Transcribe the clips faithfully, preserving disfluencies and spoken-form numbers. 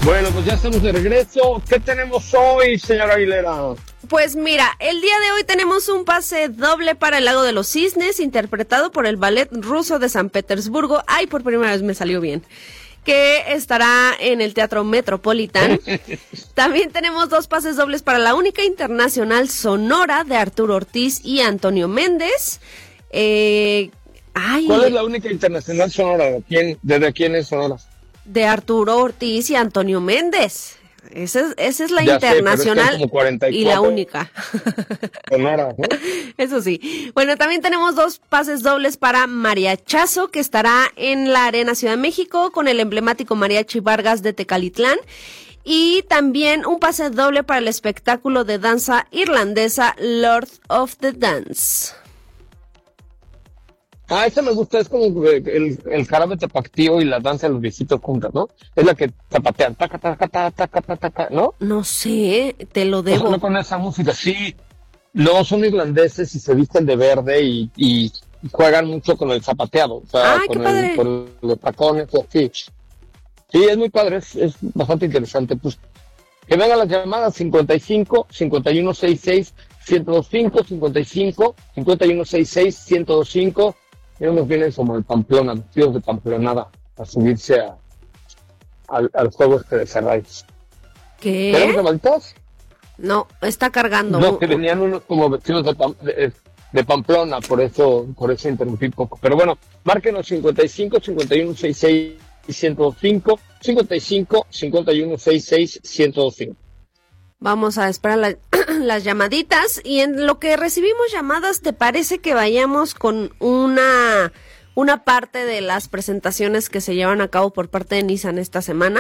Bueno, pues ya estamos de regreso. ¿Qué tenemos hoy, señora Aguilera? Pues mira, el día de hoy tenemos un pase doble para el Lago de los Cisnes, interpretado por el Ballet Ruso de San Petersburgo. Ay, por primera vez me salió bien. Que estará en el Teatro Metropolitan. También tenemos dos pases dobles para la única internacional Sonora de Arturo Ortiz y Antonio Méndez. Eh, ay, ¿Cuál es la única internacional Sonora? ¿De quién, ¿Desde quién es Sonora? De Arturo Ortiz y Antonio Méndez. Esa es, esa es la ya internacional sé, como cuarenta y cuatro y la única. Sonora, ¿no? Eso sí. Bueno, también tenemos dos pases dobles para Mariachazo, que estará en la Arena Ciudad de México con el emblemático Mariachi Vargas de Tecalitlán. Y también un pase doble para el espectáculo de danza irlandesa Lord of the Dance. Ah, esa me gusta, es como el, el jarabe tapatío y la danza de los viejitos juntas, ¿no? Es la que zapatean, taca, taca, taca, taca, taca, taca, ¿no? No sé, te lo debo. No con esa música, sí. No, son irlandeses y se visten de verde y, y juegan mucho con el zapateado, o sea, Ay, con, qué padre. el, con los tacones, así. Sí, es muy padre, es, es bastante interesante. Pues que vengan las llamadas cincuenta y cinco, cincuenta y uno sesenta y seis, ciento veinticinco, cincuenta y cinco, cincuenta y uno sesenta y seis, ciento veinticinco. Y unos vienen como el Pamplona, los tíos de Pamplonada, a subirse a, al, al juego este de Cerraiz. ¿Qué? ¿Tenemos llamaditas? No, está cargando. No, que venían unos como vestidos de, Pam- de, de Pamplona, por eso por eso interrumpí poco. Pero bueno, márquenos cincuenta y cinco, cincuenta y uno sesenta y seis, ciento cinco, cincuenta y cinco, cincuenta y uno sesenta y seis, ciento cinco. Vamos a esperar la- las llamaditas y en lo que recibimos llamadas, ¿te parece que vayamos con una, una parte de las presentaciones que se llevan a cabo por parte de Nissan esta semana?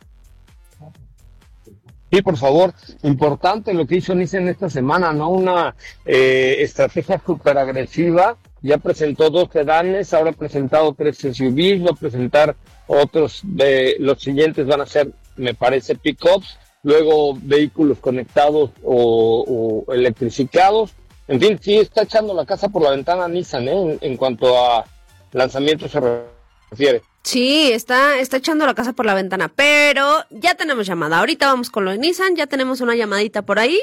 Sí, por favor, importante lo que hizo Nissan esta semana, ¿no? Una eh, estrategia súper agresiva. Ya presentó dos sedanes, ahora ha presentado tres S U Vs, va a presentar otros, de los siguientes van a ser, me parece, pick-ups. Luego vehículos conectados o, o electrificados. En fin, sí está echando la casa por la ventana Nissan, ¿eh? en, en cuanto a lanzamiento se refiere. Sí, está, está echando la casa por la ventana, pero ya tenemos llamada. Ahorita vamos con lo de Nissan, ya tenemos una llamadita por ahí.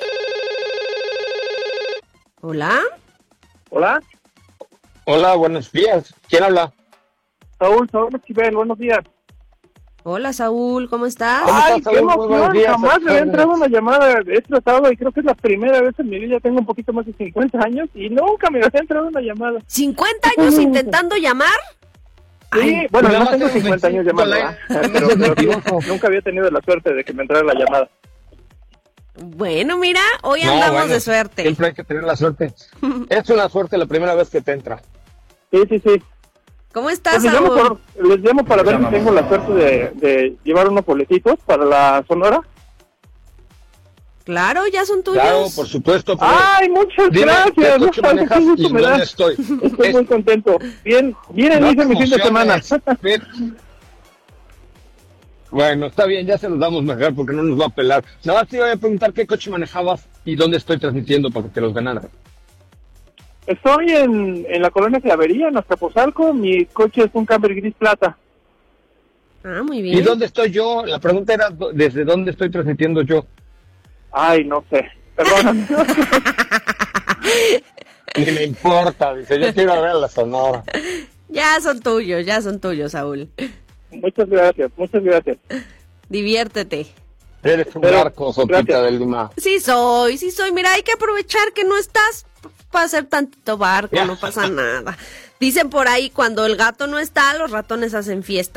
Hola. Hola, Hola, buenos días. ¿Quién habla? Saúl, Saúl Esquivel, buenos días. Hola, Saúl, ¿cómo estás? ¿Cómo Ay, estás, qué Saúl? Muy buenos emoción, días, jamás me había Saúl. entrado una llamada, he tratado y creo que es la primera vez en mi vida, tengo un poquito más de cincuenta años y nunca me había entrado una llamada. ¿cincuenta años intentando llamar? Sí, Ay, bueno, nada no más tengo tengo cincuenta años veinticinco, llamando, la- ¿verdad? pero, pero veinticinco. nunca había tenido la suerte de que me entrara la llamada. Bueno, mira, hoy No, andamos bueno, de suerte. Siempre hay que tener la suerte. Es una suerte la primera vez que te entra. Sí, sí, sí. ¿Cómo estás, Pues les, llamo Saúl? por- les llamo para ver si tengo la suerte de, de llevar unos boletitos para la Sonora. Claro, ya son tuyos. Claro, por supuesto. pero Ay, muchas dime, gracias. ¿qué No coche sabes manejas qué y gusto me da. dónde estoy? Estoy Es- muy contento. Bien, bien no inicio te mi fin de semana. emociones. Ven. Bueno, está bien, ya se los damos mejor porque no nos va a pelar. Nada más te iba a preguntar qué coche manejabas y dónde estoy transmitiendo para que te los ganara. Estoy en, en la colonia Clavería, en Azcapotzalco. Mi coche es un Camper gris plata. Ah, muy ¿Y bien. dónde estoy yo? La pregunta era do- desde dónde estoy transmitiendo yo. Ay, no sé. Perdóname. Ni me importa, dice, yo quiero ver a la Sonora. Ya son tuyos, ya son tuyos, Saúl. Muchas gracias, muchas gracias. Diviértete. Eres un Pero, barco, Sopita gracias. del Lima. Sí soy, sí soy. Mira, hay que aprovechar que no estás para hacer tantito barco, Ya. no pasa nada. Dicen por ahí, cuando el gato no está, los ratones hacen fiesta.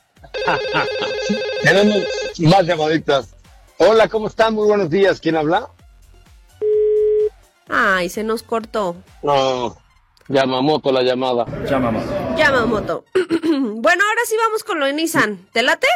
Tenemos más llamaditas. Hola, ¿cómo están? Muy buenos días. ¿Quién habla? Ay, se nos cortó. No, Yamamoto la llamada. Yamamoto. Bueno, ahora sí vamos con lo de Nissan. ¿Te late?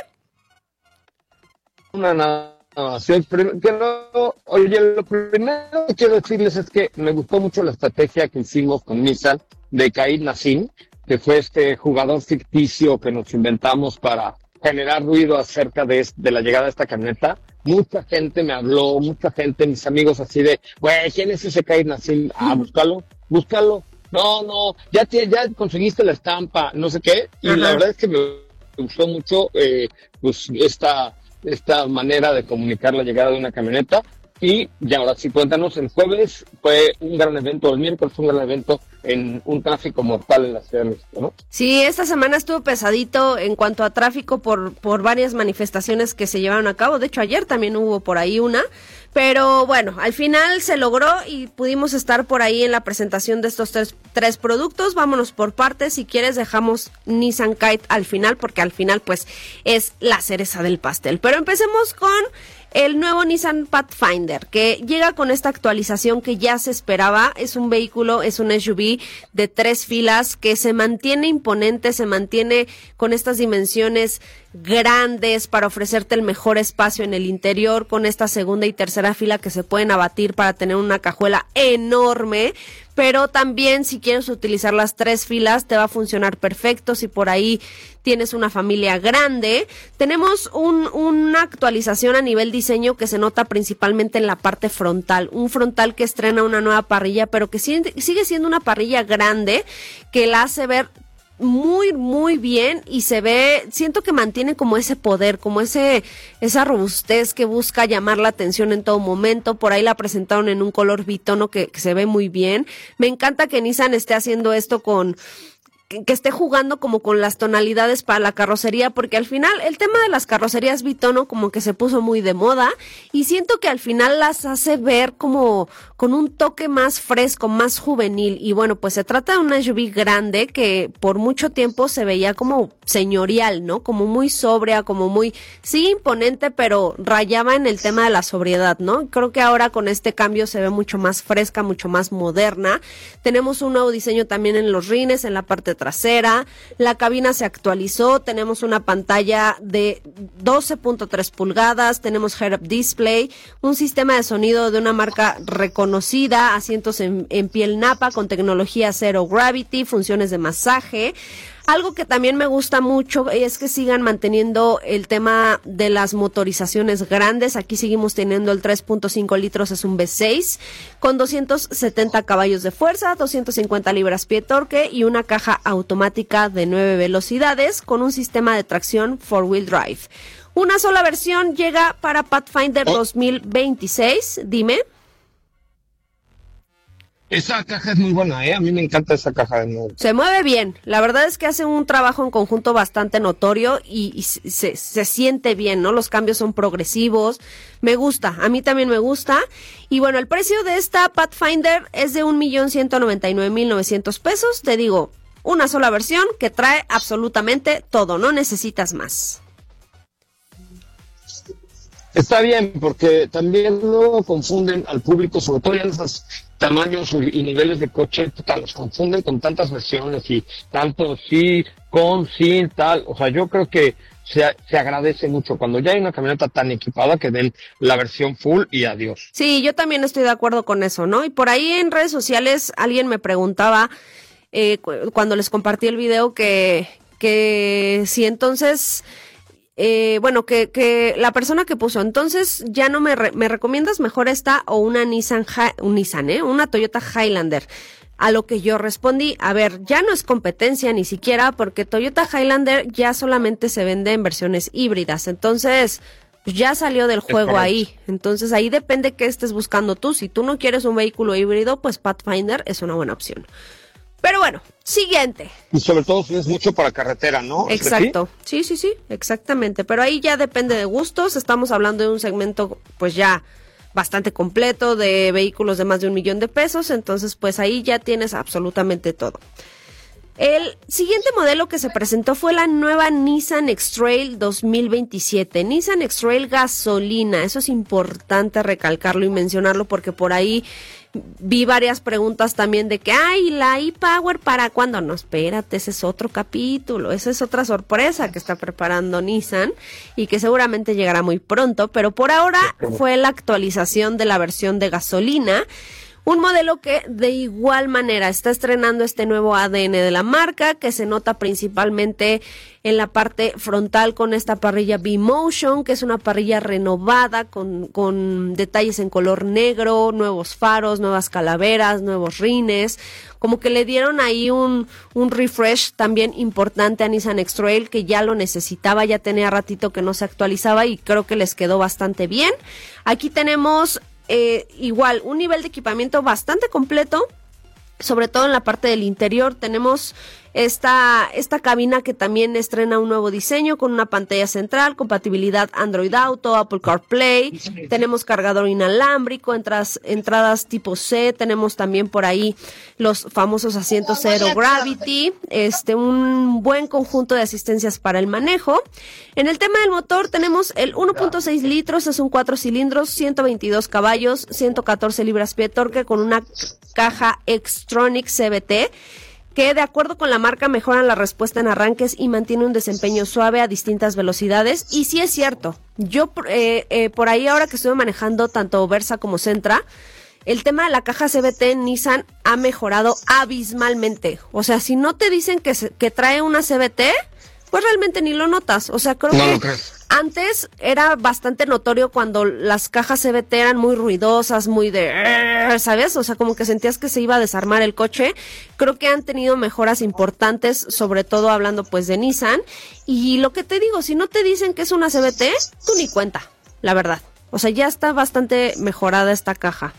Una nada más. Sí, prim- que no- Oye, lo primero que quiero decirles es que me gustó mucho la estrategia que hicimos con Nissan de Kaid Nassim, que fue este jugador ficticio que nos inventamos para generar ruido acerca de, es- de la llegada de esta camioneta. Mucha gente me habló, mucha gente, mis amigos así de, güey, ¿quién es ese Kaid Nassim? Ah, búscalo, búscalo. No, no, ya, te, ya conseguiste la estampa, no sé qué. Y Ajá. la verdad es que me gustó mucho eh, pues esta esta manera de comunicar la llegada de una camioneta. Y ya ahora sí, cuéntanos, el jueves fue un gran evento, el miércoles fue un gran evento en un tráfico mortal en la Ciudad de México, ¿no? Sí, esta semana estuvo pesadito en cuanto a tráfico por, por varias manifestaciones que se llevaron a cabo. De hecho, ayer también hubo por ahí una. Pero bueno, al final se logró y pudimos estar por ahí en la presentación de estos tres, tres productos. Vámonos por partes. Si quieres, dejamos Nissan Kite al final, porque al final pues es la cereza del pastel. Pero empecemos con el nuevo Nissan Pathfinder, que llega con esta actualización que ya se esperaba. Es un vehículo, es un S U V de tres filas que se mantiene imponente, se mantiene con estas dimensiones grandes para ofrecerte el mejor espacio en el interior, con esta segunda y tercera fila que se pueden abatir para tener una cajuela enorme. Pero también si quieres utilizar las tres filas te va a funcionar perfecto si por ahí tienes una familia grande. Tenemos un, una actualización a nivel diseño que se nota principalmente en la parte frontal. Un frontal que estrena una nueva parrilla, pero que sigue, sigue siendo una parrilla grande que la hace ver muy, muy bien y se ve, siento que mantiene como ese poder, como ese, esa robustez que busca llamar la atención en todo momento. Por ahí la presentaron en un color bitono que, que se ve muy bien. Me encanta que Nissan esté haciendo esto con, que, que esté jugando como con las tonalidades para la carrocería, porque al final el tema de las carrocerías bitono como que se puso muy de moda y siento que al final las hace ver como con un toque más fresco, más juvenil. Y bueno, pues se trata de una S U V grande que por mucho tiempo se veía como señorial, ¿no? Como muy sobria, como muy, sí, imponente, pero rayaba en el tema de la sobriedad, ¿no? Creo que ahora con este cambio se ve mucho más fresca, mucho más moderna. Tenemos un nuevo diseño también en los rines, en la parte trasera. La cabina se actualizó, tenemos una pantalla de doce punto tres pulgadas, tenemos head-up display, un sistema de sonido de una marca reconocida, asientos en, en piel napa con tecnología Zero Gravity, funciones de masaje. Algo que también me gusta mucho es que sigan manteniendo el tema de las motorizaciones grandes. Aquí seguimos teniendo el tres punto cinco litros, es un V seis, con doscientos setenta caballos de fuerza, doscientos cincuenta libras-pie torque y una caja automática de nueve velocidades con un sistema de tracción four-wheel drive. Una sola versión llega para Pathfinder dos mil veintiséis. Dime. Esa caja es muy buena, ¿eh? A mí me encanta esa caja de nuevo. Se mueve bien. La verdad es que hace un trabajo en conjunto bastante notorio y, y se, se siente bien, ¿no? Los cambios son progresivos. Me gusta. A mí también me gusta. Y bueno, el precio de esta Pathfinder es de un millón ciento noventa y nueve mil novecientos pesos. Te digo, una sola versión que trae absolutamente todo. No necesitas más. Está bien, porque también luego confunden al público, sobre todo en esos tamaños y niveles de coche, los confunden con tantas versiones y tanto sí, con, sin, tal. O sea, yo creo que se, se agradece mucho cuando ya hay una camioneta tan equipada que den la versión full y adiós. Sí, yo también estoy de acuerdo con eso, ¿no? Y por ahí en redes sociales alguien me preguntaba, eh, cu- cuando les compartí el video, que, que si entonces... Eh, bueno, que, que la persona que puso, entonces ya no me, re, me recomiendas mejor esta o una Nissan, un Nissan, ¿eh? Una Toyota Highlander. A lo que yo respondí, a ver, ya no es competencia ni siquiera porque Toyota Highlander ya solamente se vende en versiones híbridas. Entonces, ya salió del juego ahí. Entonces, ahí depende qué estés buscando tú. Si tú no quieres un vehículo híbrido, pues Pathfinder es una buena opción. Pero bueno, siguiente. Y sobre todo si es mucho para carretera, ¿no? Exacto. Sí, sí, sí, exactamente. Pero ahí ya depende de gustos. Estamos hablando de un segmento, pues ya bastante completo de vehículos de más de un millón de pesos. Entonces, pues ahí ya tienes absolutamente todo. El siguiente modelo que se presentó fue la nueva Nissan X-Trail dos mil veintisiete. Nissan X-Trail gasolina. Eso es importante recalcarlo y mencionarlo porque por ahí vi varias preguntas también de que, ay, la e-Power, ¿para cuándo? No, espérate, ese es otro capítulo, esa es otra sorpresa que está preparando Nissan y que seguramente llegará muy pronto, pero por ahora fue la actualización de la versión de gasolina. Un modelo que de igual manera está estrenando este nuevo A D N de la marca, que se nota principalmente en la parte frontal con esta parrilla V-Motion, que es una parrilla renovada con, con detalles en color negro, nuevos faros, nuevas calaveras, nuevos rines. Como que le dieron ahí un, un refresh también importante a Nissan X-Trail, que ya lo necesitaba, ya tenía ratito que no se actualizaba y creo que les quedó bastante bien. Aquí tenemos eh, igual un nivel de equipamiento bastante completo, sobre todo en la parte del interior. Tenemos esta, esta cabina que también estrena un nuevo diseño con una pantalla central, compatibilidad Android Auto, Apple CarPlay, tenemos cargador inalámbrico, entradas, entradas tipo C, tenemos también por ahí los famosos asientos Zero Gravity, este, un buen conjunto de asistencias para el manejo. En el tema del motor tenemos el uno punto seis litros, es un cuatro cilindros, ciento veintidós caballos, ciento catorce libras-pie de torque con una caja Xtronic C V T, que de acuerdo con la marca mejoran la respuesta en arranques y mantiene un desempeño suave a distintas velocidades. Y sí es cierto, yo eh, eh, por ahí ahora que estuve manejando tanto Versa como Sentra, el tema de la caja C V T en Nissan ha mejorado abismalmente. O sea, si no te dicen que, se, que trae una C V T, pues realmente ni lo notas. O sea, creo no que antes era bastante notorio cuando las cajas C V T eran muy ruidosas, muy de, ¿sabes? O sea, como que sentías que se iba a desarmar el coche. Creo que han tenido mejoras importantes, sobre todo hablando pues de Nissan. Y lo que te digo, si no te dicen que es una C V T, tú ni cuenta, la verdad. O sea, ya está bastante mejorada esta caja.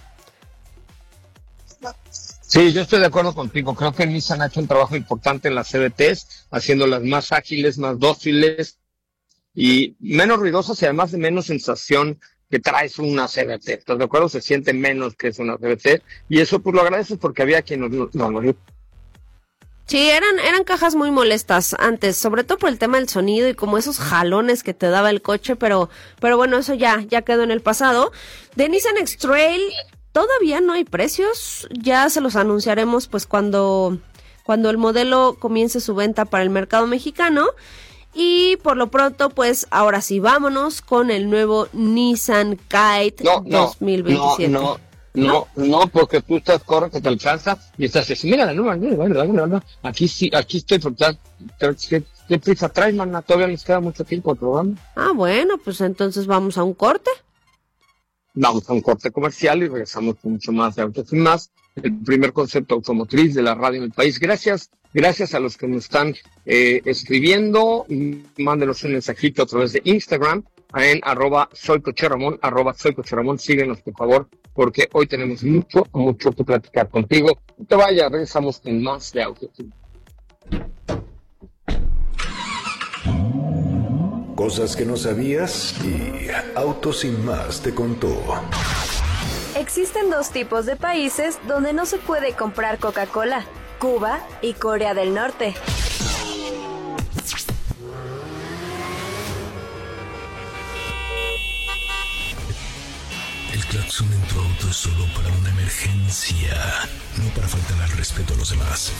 Sí, yo estoy de acuerdo contigo. Creo que Nissan ha hecho un trabajo importante en las C V Ts, haciéndolas más ágiles, más dóciles y menos ruidosas y además de menos sensación que traes una C V T. ¿Estás de acuerdo? Se siente menos que es una C V T y eso pues lo agradeces porque había quien nos lo no, no, Sí, eran, eran cajas muy molestas antes, sobre todo por el tema del sonido y como esos jalones que te daba el coche, pero, pero bueno, eso ya, ya quedó en el pasado. De Nissan X-Trail todavía no hay precios, ya se los anunciaremos pues cuando, cuando el modelo comience su venta para el mercado mexicano. Y por lo pronto, pues ahora sí, vámonos con el nuevo Nissan Kite no, no, dos mil veintisiete. No, no, no, no, porque tú estás, corre que te alcanza y estás así, mira la nueva, mira, mira, mira, mira, aquí sí, aquí estoy, porque ¿qué, qué prisa traes, man? Todavía nos queda mucho tiempo al programa. Ah, bueno, pues entonces vamos a un corte. Vamos a un corte comercial y regresamos con mucho más de Autos y Más, el primer concepto automotriz de la radio en el país. Gracias, gracias a los que nos están eh, escribiendo. Mándenos un mensajito a través de Instagram en arroba soy Coche Ramón, arroba soy Coche Ramón. Síguenos, por favor, porque hoy tenemos mucho, mucho que platicar contigo. No te vayas, regresamos con más de Autos y Más. Cosas que no sabías y Autos Sin Más te contó. Existen dos tipos de países donde no se puede comprar Coca-Cola: Cuba y Corea del Norte. El claxon en tu auto es solo para una emergencia, no para faltar al respeto a los demás.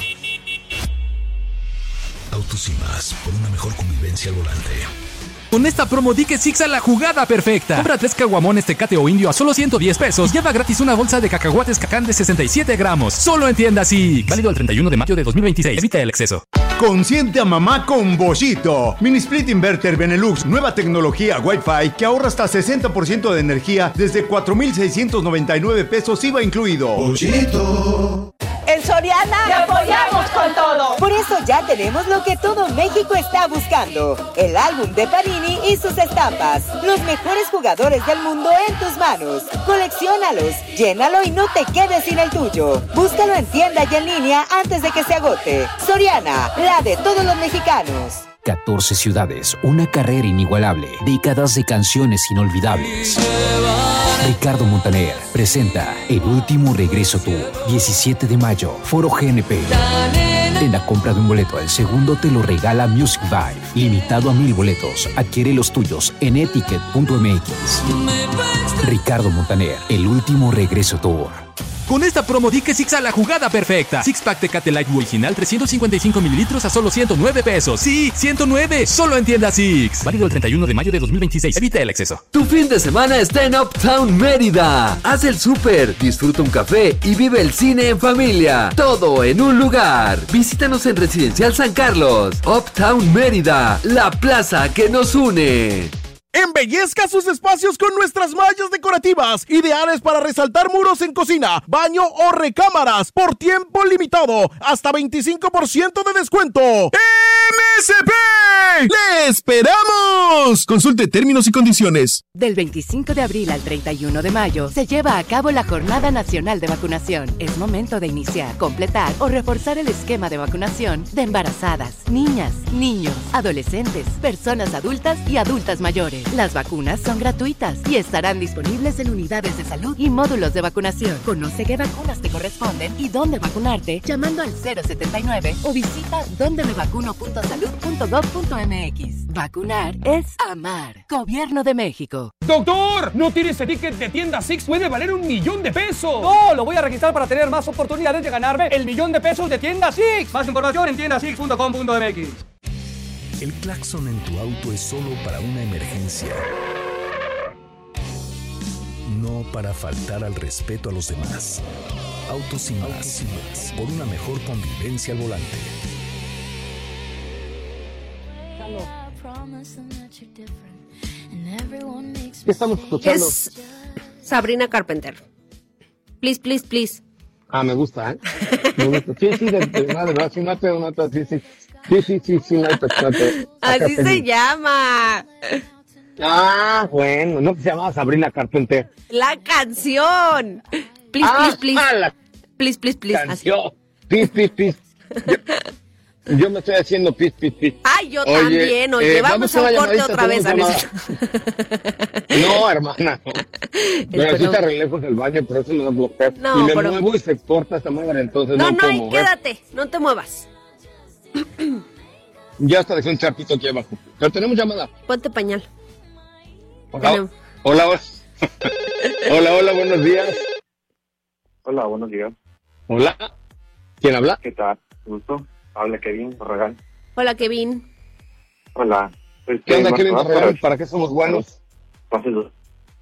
Autos Sin Más, por una mejor convivencia al volante. Con esta promo di que Six a la jugada perfecta. Compra tres caguamones Tecate o Indio a solo ciento diez pesos y lleva gratis una bolsa de cacahuates Cacán de sesenta y siete gramos. Solo en tienda Six. Válido el treinta y uno de mayo de dos mil veintiséis. Evita el exceso. Consiente a mamá con Boschito. Mini Split Inverter Benelux, nueva tecnología Wi-Fi que ahorra hasta sesenta por ciento de energía desde cuatro mil seiscientos noventa y nueve pesos I V A incluido. Boschito. En Soriana te apoyamos con todo. Por eso ya tenemos lo que todo México está buscando: el álbum de Panini y sus estampas. Los mejores jugadores del mundo en tus manos. Colecciónalos, llénalo y no te quedes sin el tuyo. Búscalo en tienda y en línea antes de que se agote. Soriana, la de todos los mexicanos. catorce ciudades, una carrera inigualable, décadas de canciones inolvidables. Ricardo Montaner presenta El Último Regreso Tour, diecisiete de mayo, Foro G N P. En la compra de un boleto, el segundo te lo regala Music Vibe. Limitado a mil boletos. Adquiere los tuyos en etiquet punto m x. Ricardo Montaner, El Último Regreso Tour. Con esta promo di que Six a la jugada perfecta. Six Pack Tecate Light original trescientos cincuenta y cinco mililitros a solo ciento nueve pesos. Sí, ciento nueve, solo en tienda Six. Válido el treinta y uno de mayo de dos mil veintiséis. Evita el exceso. Tu fin de semana está en Uptown Mérida. Haz el súper, disfruta un café y vive el cine en familia. Todo en un lugar. Visítanos en Residencial San Carlos. Uptown Mérida, la plaza que nos une. Embellezca sus espacios con nuestras mallas decorativas, ideales para resaltar muros en cocina, baño o recámaras, por tiempo limitado, hasta veinticinco por ciento de descuento. ¡M S P! ¡Le esperamos! Consulte términos y condiciones. Del veinticinco de abril al treinta y uno de mayo se lleva a cabo la Jornada Nacional de Vacunación. Es momento de iniciar, completar o reforzar el esquema de vacunación de embarazadas, niñas, niños, adolescentes, personas adultas y adultas mayores. Las vacunas son gratuitas y estarán disponibles en unidades de salud y módulos de vacunación. Conoce qué vacunas te corresponden y dónde vacunarte llamando al cero setenta y nueve o visita donde me vacuno punto salud punto gov punto mx. Vacunar es amar. Gobierno de México. ¡Doctor! ¿No tienes ese ticket de tienda Six? ¡Puede valer un millón de pesos! ¡No! Lo voy a registrar para tener más oportunidades de ganarme el millón de pesos de tienda Six. Más información en tienda six punto com punto mx. El claxon en tu auto es solo para una emergencia. No para faltar al respeto a los demás. Autos sin más. Por una mejor convivencia al volante. ¿Qué estamos escuchando? Es Sabrina Carpenter. Please, please, please. Ah, me gusta, ¿eh? Me gusta. Sí, sí, de, de madre, ¿no? Sí, mate, mate, sí, sí. Sí, sí, sí, sí, mate, mate. Así se llama. Ah, bueno, no que se llamaba Sabrina Carpenter. La canción. Please, ah, please, please. Ah, la please, please, please. Canción. Please, please, please. Yo, yo me estoy haciendo pis, pis, pis. Ay, yo oye, también, oye, eh, vamos, vamos a un corte otra vez, Vanessa. No, hermana, no. Pero sí te arreglé con el baño, por eso me da bloqueo. No, y me pero... muevo y se corta esta madre, entonces no, no puedo No, no, mover. quédate, no te muevas. Ya hasta dejé un charquito aquí abajo. Pero tenemos llamada. Ponte pañal. Hola, hola, hola. Hola, hola, buenos días. Hola, buenos días. Hola. ¿Quién habla? ¿Qué tal? Gusto. Habla Kevin Barragán. Hola, Kevin. Hola. Este, ¿Qué onda, Kevin Barragán? ¿Para, ¿Para qué somos buenos? Pásenlo.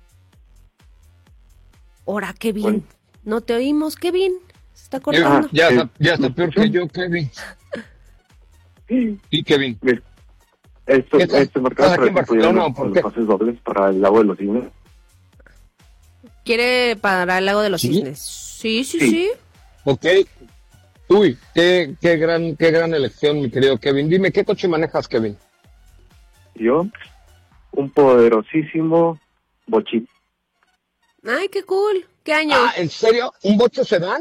Hola, Kevin. Bueno. ¿No te oímos, Kevin? Se está cortando. Ya, ya, ya está peor que yo, Kevin. Sí, Kevin. Esto, este mercado para que pudieran los pases dobles para el lago de los cisnes. ¿Quiere para el lago de los ¿Sí? cisnes? Sí, sí, sí, sí. Ok. Uy, qué, qué gran, qué gran elección, mi querido Kevin. Dime, ¿qué coche manejas, Kevin? Yo, un poderosísimo bochito. Ay, qué cool. ¿Qué año? Ah, ¿en serio? ¿Un bocho sedán?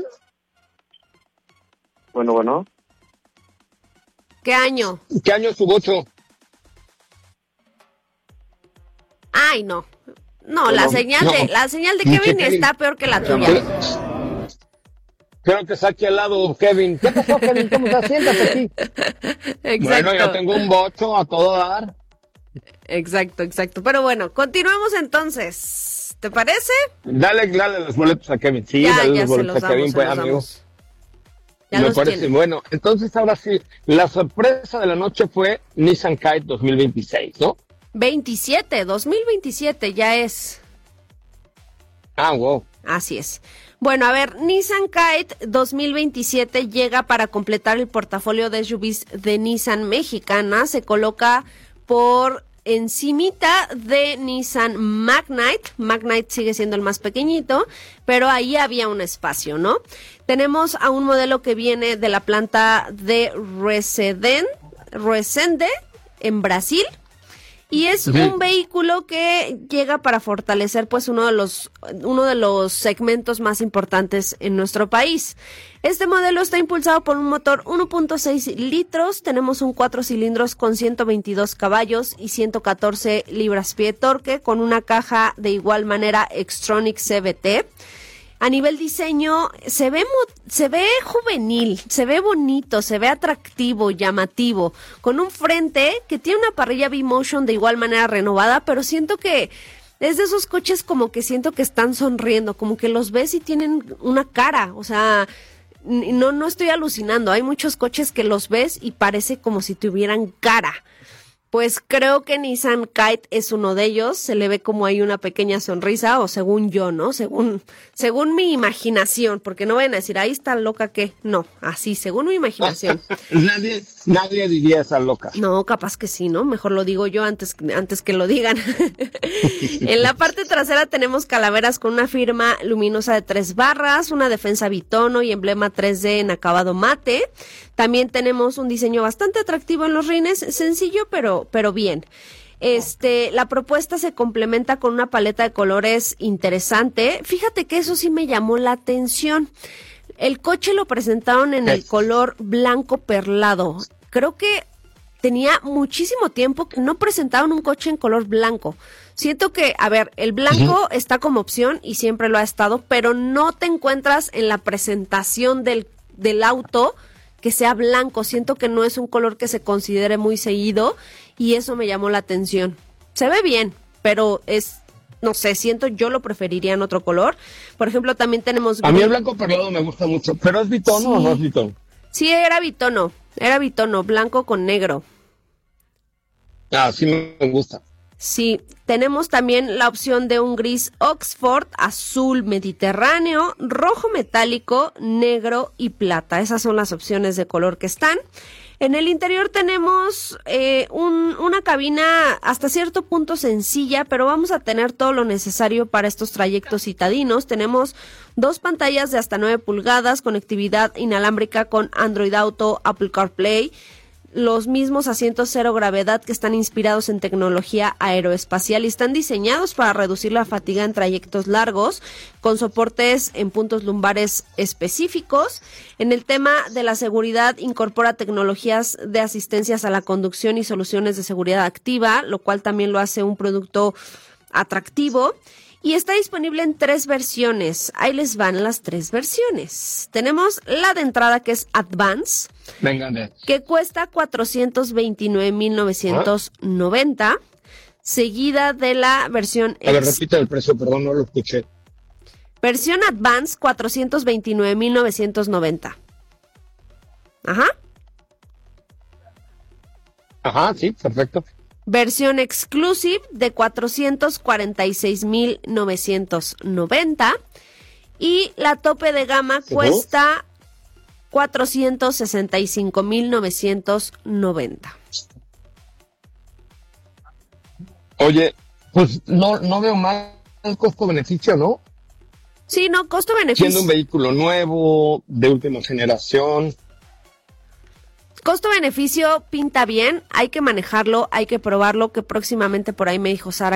Bueno, bueno. ¿Qué año? ¿Qué año es tu bocho? Ay, no. No, bueno, la señal no. de la señal de Kevin está peor que la tuya. Creo que está aquí al lado, Kevin. ¿Qué pasó, Kevin? ¿Cómo estás? Siéntate aquí. Exacto. Bueno, yo tengo un bocho a todo dar. Exacto, exacto. Pero bueno, continuemos entonces. ¿Te parece? Dale, dale los boletos a Kevin. Sí, ya, dale ya los boletos los a Kevin, pues, amigo. Ya me parece tiene. Bueno. Entonces, ahora sí, la sorpresa de la noche fue Nissan Kite dos mil veintiséis, ¿no? veintisiete, dos mil veintisiete ya es. Ah, wow. Así es. Bueno, a ver, Nissan Kite dos mil veintisiete llega para completar el portafolio de S U Vs de Nissan mexicana. Se coloca por encimita de Nissan Magnite. Magnite sigue siendo el más pequeñito, pero ahí había un espacio, ¿no? Tenemos a un modelo que viene de la planta de Resende, Resende en Brasil. Y es sí. un vehículo que llega para fortalecer pues uno de los uno de los segmentos más importantes en nuestro país. Este modelo está impulsado por un motor uno punto seis litros, tenemos un cuatro cilindros con ciento veintidós caballos y ciento catorce libras-pie de torque con una caja de igual manera Xtronic C V T. A nivel diseño, se ve se ve juvenil, se ve bonito, se ve atractivo, llamativo, con un frente que tiene una parrilla V-Motion de igual manera renovada, pero siento que es de esos coches como que siento que están sonriendo, como que los ves y tienen una cara, o sea, no, no estoy alucinando, hay muchos coches que los ves y parece como si tuvieran cara. Pues creo que Nissan Kite es uno de ellos, se le ve como hay una pequeña sonrisa, o según yo, ¿no? Según según mi imaginación, porque no vayan a decir, ahí está loca que, no, así, según mi imaginación. nadie, nadie diría esa loca. No, capaz que sí, ¿no? Mejor lo digo yo antes, antes que lo digan. En la parte trasera tenemos calaveras con una firma luminosa de tres barras, una defensa bitono y emblema tres D en acabado mate. También tenemos un diseño bastante atractivo en los rines, sencillo pero, pero bien. Este, la propuesta se complementa con una paleta de colores interesante. Fíjate que eso sí me llamó la atención. El coche lo presentaron en el color blanco perlado. Creo que tenía muchísimo tiempo que no presentaron un coche en color blanco. Siento que, a ver, el blanco uh-huh. está como opción y siempre lo ha estado, pero no te encuentras en la presentación del, del auto que sea blanco. Siento que no es un color que se considere muy seguido y eso me llamó la atención. Se ve bien, pero es, no sé, siento yo lo preferiría en otro color. Por ejemplo, también tenemos... A mí el blanco perlado me gusta mucho, pero ¿es bitono sí. o no es bitono? Sí, era bitono, era bitono, blanco con negro. Ah, sí me gusta. Sí, tenemos también la opción de un gris Oxford, azul mediterráneo, rojo metálico, negro y plata. Esas son las opciones de color que están. En el interior tenemos eh, un, una cabina hasta cierto punto sencilla, pero vamos a tener todo lo necesario para estos trayectos citadinos. Tenemos dos pantallas de hasta nueve pulgadas, conectividad inalámbrica con Android Auto, Apple CarPlay, los mismos asientos cero gravedad que están inspirados en tecnología aeroespacial y están diseñados para reducir la fatiga en trayectos largos, con soportes en puntos lumbares específicos. En el tema de la seguridad, incorpora tecnologías de asistencias a la conducción y soluciones de seguridad activa, lo cual también lo hace un producto atractivo. Y está disponible en tres versiones. Ahí les van las tres versiones. Tenemos la de entrada, que es Advance, Venga, de. que cuesta cuatrocientos veintinueve mil novecientos noventa, ¿Ah? seguida de la versión... A ver, repite el precio, perdón, no lo escuché. Versión Advance, cuatrocientos veintinueve mil novecientos noventa. Ajá. Ajá, sí, perfecto. Versión Exclusive de cuatrocientos cuarenta y seis mil novecientos noventa y la tope de gama ¿Seguro? cuesta cuatrocientos sesenta y cinco mil novecientos noventa. Oye, pues no, no veo mal el costo-beneficio, ¿no? Sí, no, costo-beneficio. Siendo un vehículo nuevo, de última generación. Costo-beneficio pinta bien, hay que manejarlo, hay que probarlo, que próximamente por ahí me dijo Sara